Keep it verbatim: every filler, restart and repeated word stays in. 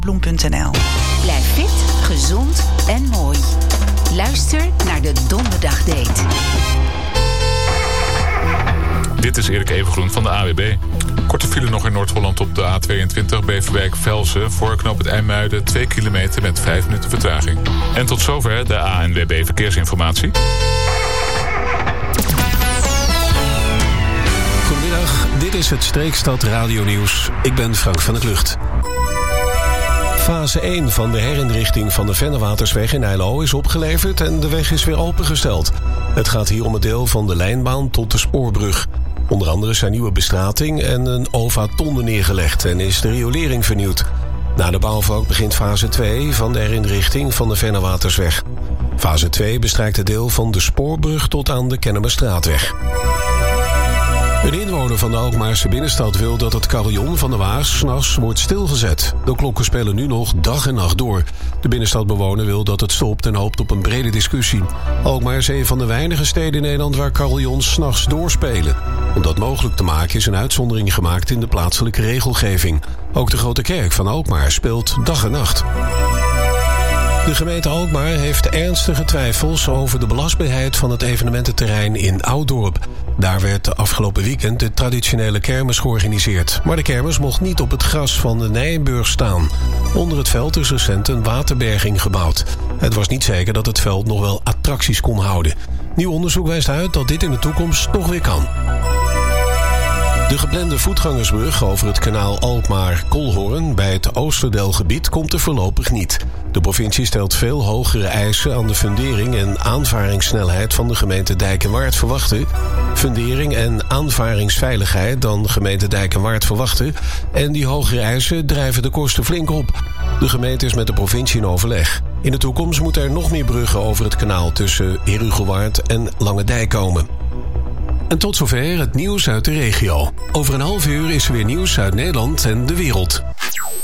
bloem punt n l. Blijf fit, gezond en mooi. Luister naar de Donderdagdate. Dit is Erik Evengroen van de A W B. Korte file nog in Noord-Holland op de A tweeëntwintig Beverwijk-Velsen. Voor knoop het IJmuiden twee kilometer met vijf minuten vertraging. En tot zover de A N W B Verkeersinformatie. Goedemiddag, dit is het Streekstad Radio Nieuws. Ik ben Frank van der Klucht. Fase één van de herinrichting van de Vennewatersweg in Eilo is opgeleverd en de weg is weer opengesteld. Het gaat hier om het deel van de lijnbaan tot de spoorbrug. Onder andere zijn nieuwe bestrating en een ovatonde neergelegd en is de riolering vernieuwd. Na de bouwvalk begint fase twee van de herinrichting van de Vennewatersweg. Fase twee bestrijkt het deel van de spoorbrug tot aan de Kennemerstraatweg. Een inwoner van de Alkmaarse binnenstad wil dat het carillon van de Waas 's nachts wordt stilgezet. De klokken spelen nu nog dag en nacht door. De binnenstadbewoner wil dat het stopt en hoopt op een brede discussie. Alkmaar is een van de weinige steden in Nederland waar carillons 's nachts doorspelen. Om dat mogelijk te maken is een uitzondering gemaakt in de plaatselijke regelgeving. Ook de Grote Kerk van Alkmaar speelt dag en nacht. De gemeente Alkmaar heeft ernstige twijfels over de belastbaarheid van het evenemententerrein in Ouddorp. Daar werd afgelopen weekend de traditionele kermis georganiseerd. Maar de kermis mocht niet op het gras van de Nijenburg staan. Onder het veld is recent een waterberging gebouwd. Het was niet zeker dat het veld nog wel attracties kon houden. Nieuw onderzoek wijst uit dat dit in de toekomst toch weer kan. De geplande voetgangersbrug over het kanaal Alkmaar-Kolhorn bij het Oosterdelgebied komt er voorlopig niet. De provincie stelt veel hogere eisen aan de fundering en aanvaringssnelheid van de gemeente Dijk en Waard verwachten. Fundering en aanvaringsveiligheid dan gemeente Dijk en Waard verwachten. En die hogere eisen drijven de kosten flink op. De gemeente is met de provincie in overleg. In de toekomst moeten er nog meer bruggen over het kanaal tussen Herugewaard en Langendijk komen. En tot zover het nieuws uit de regio. Over een half uur is er weer nieuws uit Nederland en de wereld.